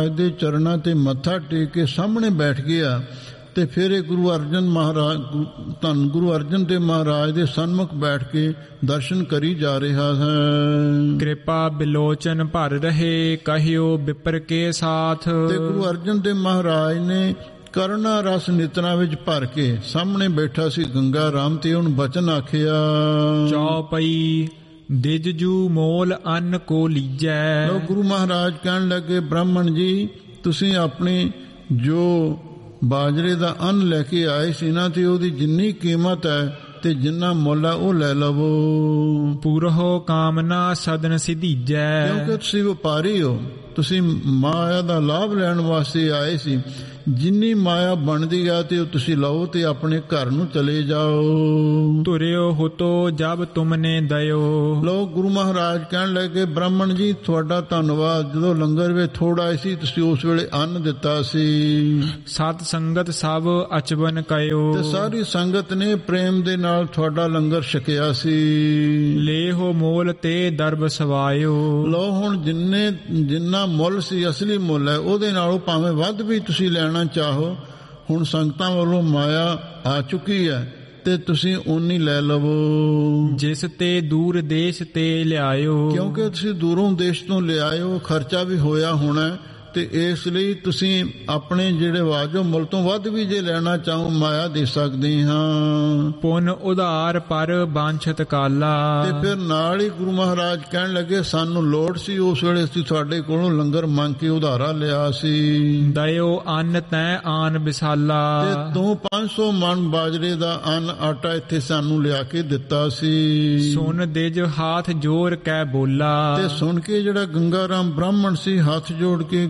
ਦੇ ਚਰਨਾਂ ਤੇ ਮੱਥਾ ਟੇਕ ਕੇ ਸਾਹਮਣੇ ਬੈਠ ਗਿਆ ਤੇ ਫਿਰ ਇਹ ਗੁਰੂ ਅਰਜਨ ਮਹਾਰਾਜ ਧੰਨ ਗੁਰੂ ਅਰਜਨ ਦੇਵ ਮਹਾਰਾਜ ਦੇ ਸਨਮੁਖ ਬੈਠ ਕੇ ਦਰਸ਼ਨ ਕਰੀ ਜਾ ਰਿਹਾ ਹੈ। ਕਿਰਪਾ ਬਿਲੋਚਨ ਭਰ ਰਹੇ ਕਹਿਓ ਵਿਪਰ ਕੇ ਸਾਥ। ਤੇ ਗੁਰੂ ਅਰਜਨ ਦੇਵ ਮਹਾਰਾਜ ਨੇ ਕਰੁਣਾ ਰਸ ਨਿਤਨਾ ਵਿੱਚ ਭਰ ਕੇ ਸਾਹਮਣੇ ਬੈਠਾ ਸੀ ਗੰਗਾ ਰਾਮ ਤੇ ਉਹਨੂੰ ਬਚਨ ਆਖਿਆ। ਚੌਪਈ ਦਿਜਜੂ ਮੋਲ ਅੰਨ ਕੋ ਲੀਜੈ। ਲੋ ਗੁਰੂ ਮਹਾਰਾਜ ਕਹਿਣ ਲੱਗੇ ਬ੍ਰਾਹਮਣ ਜੀ ਤੁਸੀਂ ਆਪਣੀ ਜੋ ਬਾਜਰੇ ਦਾ ਅੰਨ ਲੈ ਕੇ ਆਏ ਸੀ ਨਾ ਤੇ ਉਹਦੀ ਜਿੰਨੀ ਕੀਮਤ ਹੈ ਤੇ ਜਿੰਨਾ ਮੁੱਲ ਹੈ ਉਹ ਲੈ ਲਵੋ। ਪੂਰਹੋ ਕਾਮਨਾ ਸਦਨ ਸਿਧੀਜੈ। ਕਿਉਂਕਿ ਤੁਸੀਂ ਵਪਾਰੀ ਹੋ, ਤੁਸੀਂ ਮਾਇਆ ਦਾ ਲਾਭ ਲੈਣ ਵਾਸਤੇ ਆਏ ਸੀ। ਜਿੰਨੀ ਮਾਇਆ ਬਣਦੀ ਆ ਤੇ ਉਹ ਤੁਸੀਂ ਲਓ ਤੇ ਆਪਣੇ ਘਰ ਨੂੰ ਚਲੇ ਜਾਓ। ਤੁਰਿਓ ਹੁਤੋ ਜਬ ਤੁਮਨੇ ਦਇਓ। ਲੋ ਗੁਰੂ ਮਹਾਰਾਜ ਕਹਿਣ ਲੱਗੇ ਬ੍ਰਾਹਮਣ ਜੀ ਤੁਹਾਡਾ ਧੰਨਵਾਦ, ਜਦੋਂ ਲੰਗਰ ਵਿੱਚ ਥੋੜਾ ਸੀ ਤੁਸੀਂ ਉਸ ਵੇਲੇ ਅੰਨ ਦਿੱਤਾ ਸੀ। ਸਤ ਸੰਗਤ ਸਭ ਅਚਬਨ ਕਇਓ। ਤੇ ਸਾਰੀ ਸੰਗਤ ਨੇ ਪ੍ਰੇਮ ਦੇ ਨਾਲ ਤੁਹਾਡਾ ਲੰਗਰ ਛਕਿਆ ਸੀ। ਲੇਹੋ ਮੋਲ ਤੇ ਦਰਬ ਸਵਾਇਓ। ਲੋ ਹੁਣ ਜਿੰਨਾ ਮੁੱਲ ਸੀ ਅਸਲੀ ਮੁੱਲ ਹੈ ਉਹਦੇ ਨਾਲੋਂ ਭਾਵੇਂ ਵੱਧ ਵੀ ਤੁਸੀਂ ਲੈਣਾ ਚਾਹੋ। ਹੁਣ ਸੰਗਤਾਂ ਵੱਲੋਂ ਮਾਇਆ ਆ ਚੁੱਕੀ ਹੈ ਤੇ ਤੁਸੀਂ ਓਨੀ ਲੈ ਲਵੋ। ਜਿਸ ਤੇ ਦੂਰ ਦੇਸ਼ ਤੇ ਲਿਆਇਓ। ਕਿਉਂਕਿ ਤੁਸੀਂ ਦੂਰੋਂ ਦੇਸ਼ ਤੋਂ ਲਿਆਇਓ, ਖਰਚਾ ਵੀ ਹੋਇਆ ਹੋਣਾ ਤੇ ਇਸ ਲਈ ਤੁਸੀਂ ਆਪਣੇ ਜਿਹੜੇ ਵਾਜੋ ਮੁੱਲ ਤੋਂ ਵੱਧ ਵੀ ਜੇ ਲੈਣਾ ਚਾਹੋ ਮਾਇਆ ਦੇ ਸਕਦੇ ਹਾਂ। ਪੁਨ ਉਧਾਰ ਪਰ ਬਾਂਛਤ ਕਾਲਾ। ਤੇ ਫਿਰ ਨਾਲ ਹੀ ਗੁਰੂ ਮਹਾਰਾਜ ਕਹਿਣ ਲੱਗੇ ਸਾਨੂੰ ਲੋੜ ਸੀ ਉਸ ਵੇਲੇ ਅਸੀਂ ਤੁਹਾਡੇ ਕੋਲੋਂ ਲੰਗਰ ਮੰਗ ਕੇ ਉਧਾਰਾ ਲਿਆ ਸੀ। ਦਇਓ ਅੰਨ ਤੈ ਆਨ ਵਿਸਾਲਾ। ਤੇ ਤੂੰ 500 ਮਣ ਬਾਜਰੇ ਦਾ ਅੰਨ ਆਟਾ ਇੱਥੇ ਸਾਨੂੰ ਲਿਆ ਕੇ ਦਿੱਤਾ ਸੀ। ਸੁਨ ਦਿਜ ਹਾਥ ਜੋੜ ਕੈ ਬੋਲਾ। ਤੇ ਸੁਣ ਕੇ ਜਿਹੜਾ ਗੰਗਾ ਰਾਮ ਬ੍ਰਾਹਮਣ ਸੀ ਹੱਥ ਜੋੜ ਕੇ